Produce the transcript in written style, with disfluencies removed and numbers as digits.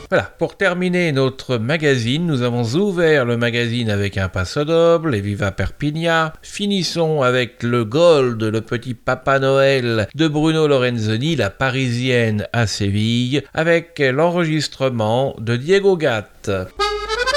Voilà, pour terminer notre magazine, nous avons ouvert le magazine avec un Paso Doble et Viva Perpignan. Finissons avec le Gold, le petit Papa Noël de Bruno Lorenzoni, la Parisienne à Séville, avec l'enregistrement de Diego Gatt.